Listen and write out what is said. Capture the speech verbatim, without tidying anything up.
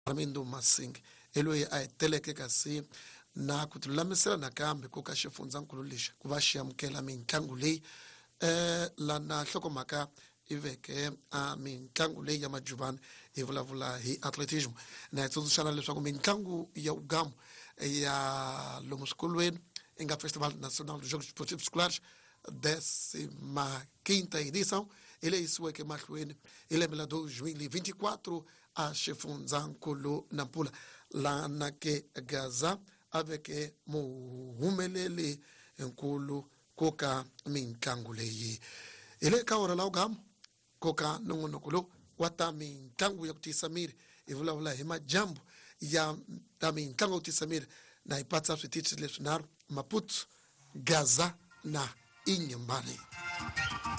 Armindo Masing eloyi a teleke kasi na kutulamisela nakambe kuka xifunza nkululisha ku va xiyamukela mitlangu leyi eh lana hlokomhaka iveke a mitlangu leyi ya majuvani hi vulavula hi atletism na tsundzuxana leswaku mitlangu ya ugamu ya lomu swikolweni inga Festival Nacional dos Jogos Desportivos Escolares décima quinta edição ele yisiweke mahlweni hi lembe la dois mil e vinte e quatro a xifunzankulu Nampula lana ke Gaza aveke muhumeleli nkulu koka mitlangu leyi ile ka ora la ugamu koka nongonoko wa ta mitlangu ya ku tisa miri hi vulavula hi majambu ya ta mitlangu ya ku tisa miri na ipatsa switichi leswinharhu Maputo, Gaza na Inhambane.